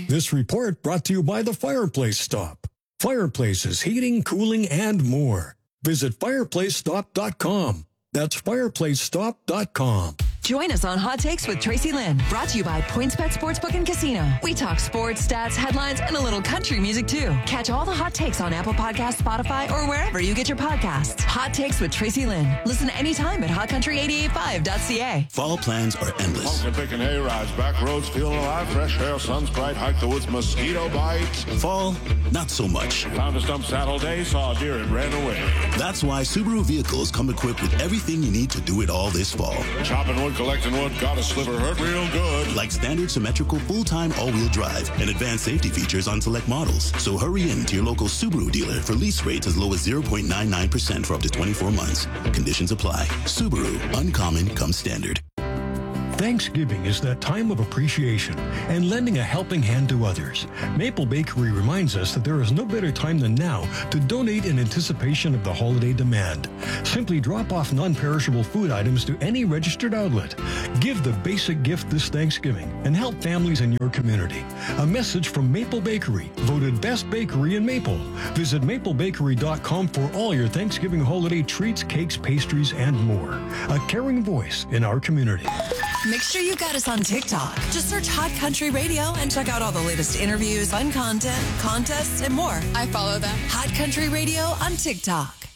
This report brought to you by the Fireplace Stop. Fireplaces, heating, cooling, and more. Visit fireplacestop.com. That's fireplacestop.com. Join us on Hot Takes with Tracy Lynn, brought to you by PointsBet Sportsbook and Casino. We talk sports, stats, headlines, and a little country music, too. Catch all the hot takes on Apple Podcasts, Spotify, or wherever you get your podcasts. Hot Takes with Tracy Lynn. Listen anytime at hotcountry885.ca. Fall plans are endless. Pumpkin picking hay rides, back roads feeling alive, fresh air, sun's bright, hike the woods, mosquito bites. Fall, not so much. Found a stump saddle day, saw a deer and ran away. That's why Subaru vehicles come equipped with everything you need to do it all this fall. Chopping wood, collecting wood, got a sliver, hurt real good. Like standard symmetrical full-time all-wheel drive and advanced safety features on select models. So hurry in to your local Subaru dealer for lease rates as low as 0.99% for up to 24 months. Conditions apply. Subaru. Uncommon comes standard. Thanksgiving is that time of appreciation and lending a helping hand to others. Maple Bakery reminds us that there is no better time than now to donate in anticipation of the holiday demand. Simply drop off non-perishable food items to any registered outlet. Give the basic gift this Thanksgiving and help families in your community. A message from Maple Bakery, voted best bakery in Maple. Visit maplebakery.com for all your Thanksgiving holiday treats, cakes, pastries, and more. A caring voice in our community. Make sure you got us on TikTok. Just search Hot Country Radio and check out all the latest interviews, fun content, contests, and more. I follow them. Hot Country Radio on TikTok.